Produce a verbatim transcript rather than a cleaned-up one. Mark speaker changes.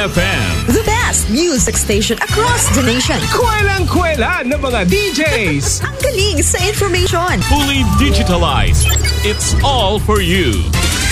Speaker 1: F M.
Speaker 2: The best music station across the nation.
Speaker 3: Kwelang-kwela ng mga D Js.
Speaker 2: Ang galing sa information.
Speaker 1: Fully digitalized. It's all for you.